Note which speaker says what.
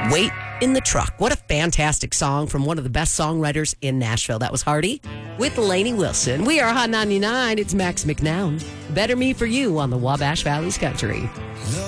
Speaker 1: Wait in the Truck. What a fantastic song from one of the best songwriters in Nashville. That was Hardy with Lainey Wilson. We are Hot 99. It's Max McNown. Better Me for You on the Wabash Valley's Country.